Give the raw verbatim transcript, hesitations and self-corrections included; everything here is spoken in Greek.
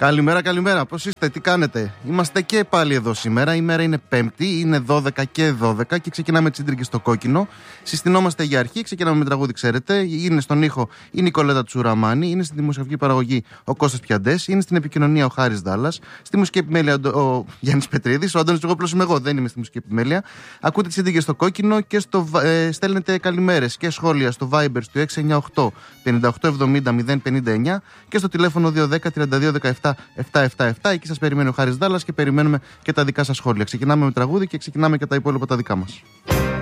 Καλημέρα, καλημέρα. Πώς είστε, τι κάνετε? Είμαστε και πάλι εδώ σήμερα. Η μέρα είναι Πέμπτη, είναι δώδεκα και δώδεκα και ξεκινάμε τσίντρικες στο κόκκινο. Συστηνόμαστε για αρχή, ξεκινάμε με τραγούδι, ξέρετε. Είναι στον ήχο η Νικολέτα Τσουραμάνη, είναι στη δημοσιογραφική παραγωγή ο Κώστας Πιαντές, είναι στην επικοινωνία ο Χάρης Δάλλας, στη μουσική επιμέλεια ο Γιάννης Πετρίδης, ο Αντώνης Τζογόπουλος είμαι εγώ, δεν είμαι στη μουσική επιμέλεια. Ακούτε τσίντρικες στο κόκκινο και στο, ε, στέλνετε καλημέρες και σχόλια στο Viber στο έξι εννιά οκτώ πενήντα οκτώ εβδομήντα μηδέν πενήντα εννιά και στο τηλέφωνο δύο ένα μηδέν τριάντα δύο δεκαεπτά επτακόσια εβδομήντα επτά. Εκεί σας περιμένει ο Χάρης Δάλλας και περιμένουμε και τα δικά σας σχόλια. Ξεκινάμε με τραγούδι και ξεκινάμε και τα υπόλοιπα τα δικά μας.